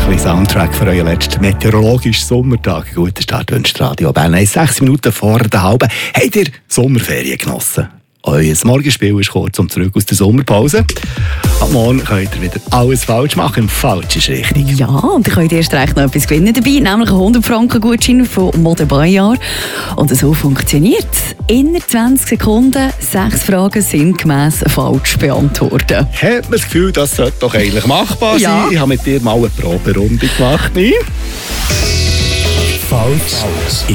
bisschen Soundtrack für euren letzten meteorologischen Sommertag. Guten Start wünscht Radio Bern. 6 Minuten vor der halben. Habt ihr Sommerferien genossen? Euer Morgenspiel ist kurz zurück aus der Sommerpause. Ab morgen könnt ihr wieder alles falsch machen. Im Falsch ist richtig. Ja, und ihr könnt erst recht noch etwas gewinnen dabei, nämlich einen 100-Franken-Gutschein von Mode Bayard. Und so funktioniert es. In 20 Sekunden 6 Fragen sinngemäss falsch beantworten. Hat man das Gefühl, das sollte doch eigentlich machbar sein? Ich habe mit dir mal eine Proberunde gemacht. Falsch.